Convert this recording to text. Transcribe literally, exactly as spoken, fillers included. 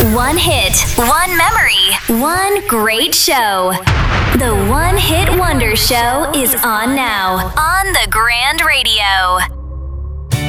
One hit, one memory, one great show. The One Hit Wonder Show is on now on the Grand Radio.